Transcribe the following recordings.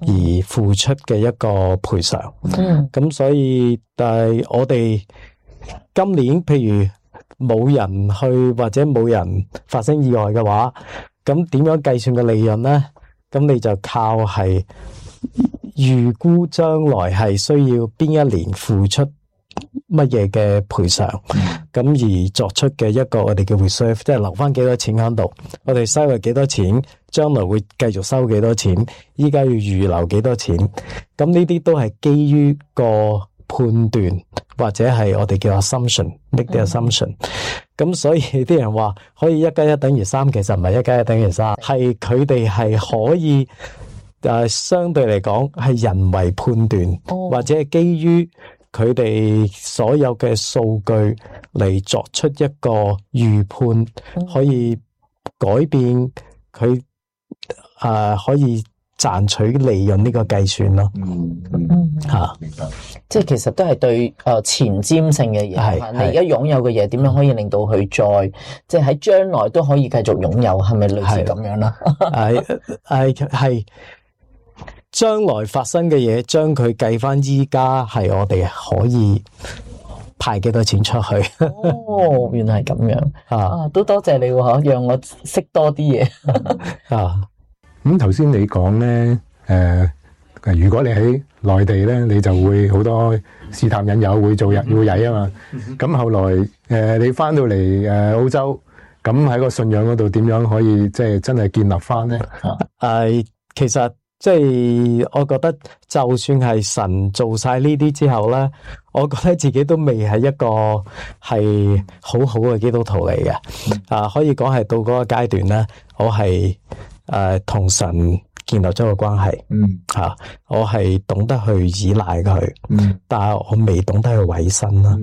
而付出嘅一個賠償。咁所以但係我哋今年譬如冇人去或者冇人發生意外嘅話，咁點樣計算嘅利潤咧？咁你就靠係預估將來係需要邊一年付出乜嘢嘅賠償，咁而作出嘅一個我哋叫 reserve， 即係留翻幾多錢喺度，我哋收入幾多錢，將來會繼續收幾多錢，依家要預留幾多錢，咁呢啲都係基於個判斷或者係我哋叫 assumption，make the assumption。咁所以啲人話可以1+1=3，其實唔係1+1=3，係佢哋係可以相對嚟講係人為判斷，或者係基於佢哋所有嘅數據嚟作出一個預判，可以改變佢可以賺取利潤呢個計算咯。 明白。即係其實都係對前瞻性嘅嘢，你而家擁有嘅嘢點樣可以令到佢再即係喺將來都可以繼續擁有，係咪類似咁樣啦？ 係將來發生嘅嘢，將佢計翻依家係我哋可以派幾多錢出去。 哦，原來係咁樣都多謝你喎，讓我識多啲嘢。 咁頭先你講咧，如果你喺內地咧，你就會好多試探引誘，會做會曳啊嘛。咁後來你翻到嚟澳洲，咁喺個信仰嗰度點樣可以即係真係建立翻咧？ 其實即係我覺得，就算係神做晒呢啲之後咧，我覺得自己都未係一個係好好嘅基督徒嚟嘅。可以講係到嗰個階段咧，我係同神建立咗個關係。我係懂得去依賴佢，但係我未懂得去委身啦。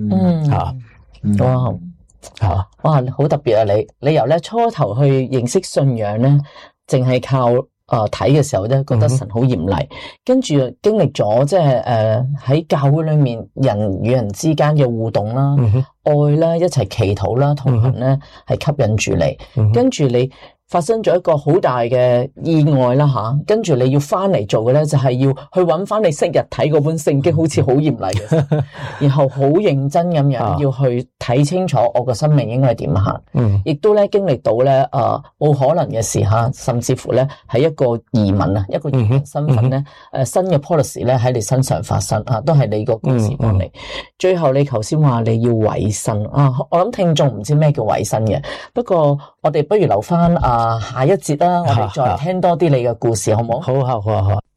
哇，好特別啊！你由咧初頭去認識信仰咧，淨係靠睇嘅時候咧，覺得神好嚴厲，跟住經歷咗即係喺教會裏面人與人之間嘅互動啦、愛啦、一齊祈禱啦、同行咧，係吸引住你，跟住你發生咗一個好大嘅意外啦吓，跟住你要翻嚟做嘅咧，就係要去揾翻你昔日睇嗰本聖經，好似好嚴厲嘅，然後好認真咁樣要去睇清楚我個生命應該係點行，亦都咧經歷到咧冇可能嘅事吓，甚至乎咧係一個移民啊，一個移民身份咧新嘅 policy 咧喺你身上發生啊，都係你個故事幫你。最後你頭先話你要委身啊，我諗聽眾唔知咩叫委身嘅，不過我哋不如留翻下一節啦，我哋再聽多啲你嘅故事，好唔好？ 好。